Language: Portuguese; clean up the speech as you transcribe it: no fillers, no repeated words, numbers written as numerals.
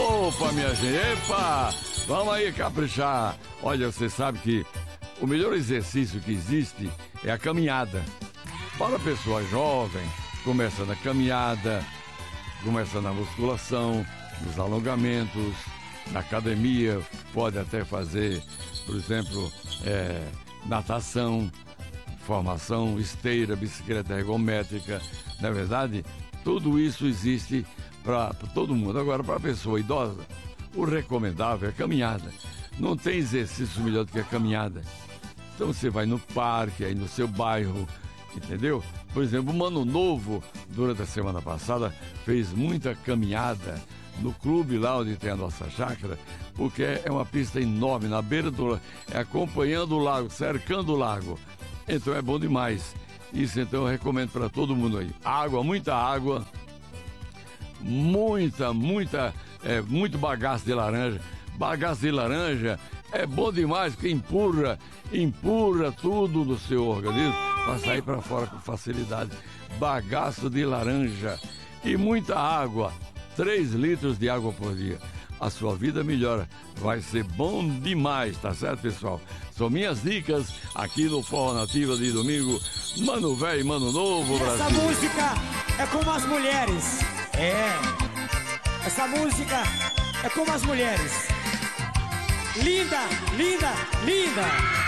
Opa, minha gente, epa! Vamos aí caprichar. Olha, você sabe que o melhor exercício que existe é a caminhada. Para a pessoa jovem, começa na caminhada, começa na musculação, nos alongamentos, na academia, pode até fazer, por exemplo, natação, formação, esteira, bicicleta ergométrica. Na verdade, tudo isso existe para todo mundo. Agora, para a pessoa idosa, o recomendável é a caminhada. Não tem exercício melhor do que a caminhada. Então você vai no parque, aí no seu bairro, entendeu? Por exemplo, o Mano Novo, durante a semana passada, fez muita caminhada no clube lá onde tem a nossa chácara, porque é uma pista enorme, na beira do lago, acompanhando o lago, cercando o lago. Então é bom demais. Isso então eu recomendo para todo mundo aí. Água, muita água, muito bagaço de laranja. Bagaço de laranja é bom demais, porque empurra tudo no seu organismo para sair para fora com facilidade. Bagaço de laranja e muita água, 3 litros de água por dia. A sua vida melhora, vai ser bom demais, tá certo, pessoal? São minhas dicas aqui no Forró Nativa de domingo. Mano velho, mano novo, Brasil. Essa música é como as mulheres. Essa música é como as mulheres. Linda, linda, linda.